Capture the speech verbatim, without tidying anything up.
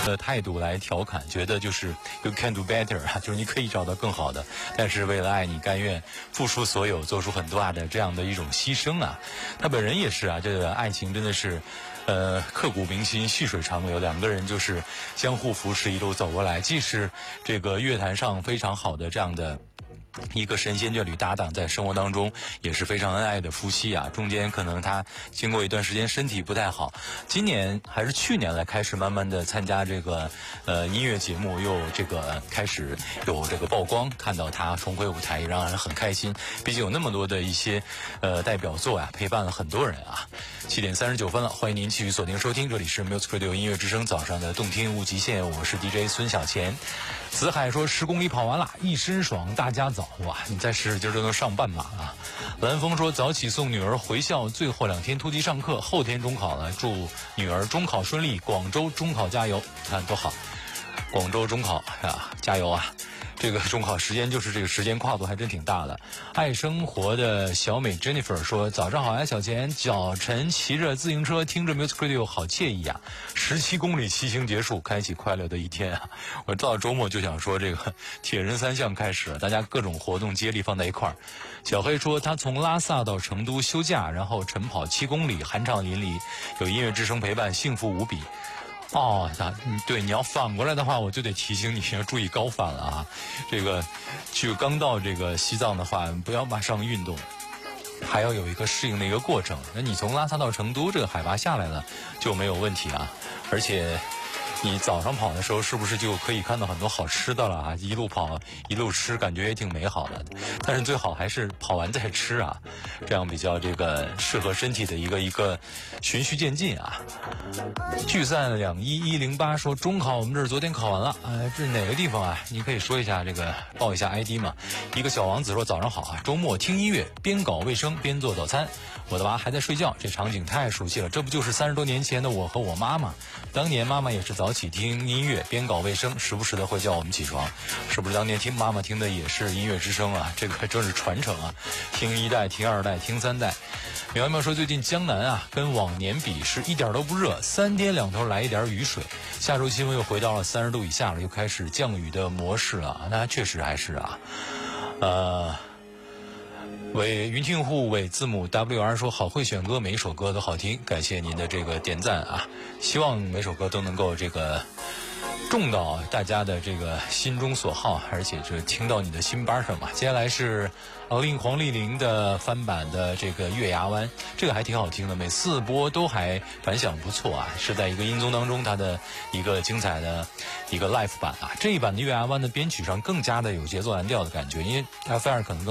的态度来调侃，觉得就是 you can do better 啊，就是你可以找到更好的，但是为了爱你甘愿付出所有，做出很大的这样的一种牺牲啊。他本人也是啊，这个爱情真的是呃刻骨铭心，细水长流，两个人就是相互扶持一路走过来，既是这个乐坛上非常好的这样的一个神仙眷侣搭档，在生活当中也是非常恩爱的夫妻啊。中间可能他经过一段时间身体不太好，今年还是去年来开始慢慢的参加这个呃音乐节目，又这个开始有这个曝光，看到他重回舞台也让人很开心。毕竟有那么多的一些呃代表作啊，陪伴了很多人啊。七点三十九分了，欢迎您继续锁定收听，这里是 Music Radio 音乐之声早上的动听无极限，我是 D J 孙小钱。子海说十公里跑完了，一身爽，大家早。哇，你再试试，今儿就能上半马啊！蓝峰说早起送女儿回校，最后两天突击上课，后天中考了，祝女儿中考顺利，广州中考加油！看多好，广州中考啊，加油啊！这个中考时间就是这个时间跨度还真挺大的。爱生活的小美 Jennifer 说早上好呀，小钱，早晨骑着自行车听着 Music Radio 好惬意啊，十七公里骑行结束，开启快乐的一天啊。我到周末就想说这个铁人三项开始了，大家各种活动接力放在一块儿。小黑说他从拉萨到成都休假，然后晨跑七公里，酣畅淋漓，有音乐之声陪伴，幸福无比。哦，那对，你要反过来的话，我就得提醒你要注意高反了啊！这个，就刚到这个西藏的话，不要马上运动，还要有一个适应的一个过程。那你从拉萨到成都，这个海拔下来了就没有问题啊，而且你早上跑的时候是不是就可以看到很多好吃的了啊？一路跑一路吃，感觉也挺美好的。但是最好还是跑完再吃啊，这样比较这个适合身体的一个一个循序渐进啊。聚散两一一零八说中考我们这儿昨天考完了，呃，这是哪个地方啊？你可以说一下这个报一下 I D 嘛。一个小王子说早上好啊，周末听音乐，边搞卫生边做早餐。我的娃还在睡觉，这场景太熟悉了，这不就是三十多年前的我和我妈妈？当年妈妈也是早起听音乐，边搞卫生，时不时的会叫我们起床。是不是当年听妈妈听的也是音乐之声啊？这个真是传承啊！听一代，听二代，听三代。苗苗说最近江南啊，跟往年比是一点都不热，三天两头来一点雨水。下周气温又回到了三十度以下了，又开始降雨的模式了。那确实还是啊，呃。伪云听户伪字母 W R 说好会选歌，每一首歌都好听，感谢您的这个点赞啊！希望每首歌都能够这个中到大家的这个心中所好，而且是听到你的心班上嘛。接下来是令黄丽玲的翻版的这个月牙湾，这个还挺好听的，每次播都还反响不错啊，是在一个音综当中它的一个精彩的一个 live 版啊。这一版的月牙湾的编曲上更加的有节奏蓝调的感觉，因为它反而可能更